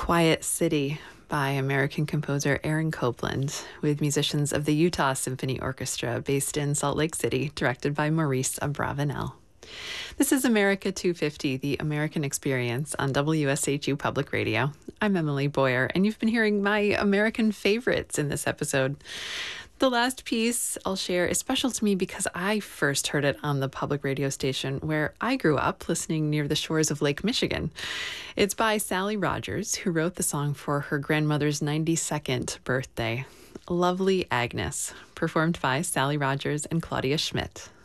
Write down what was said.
Quiet City by American composer Aaron Copland, with musicians of the Utah Symphony Orchestra based in Salt Lake City, directed by Maurice Abravanel. This is America 250, the American Experience on WSHU Public Radio. I'm Emily Boyer, and you've been hearing my American favorites in this episode. The last piece I'll share is special to me because I first heard it on the public radio station where I grew up, listening near the shores of Lake Michigan. It's by Sally Rogers, who wrote the song for her grandmother's 92nd birthday. Lovely Agnes, performed by Sally Rogers and Claudia Schmidt.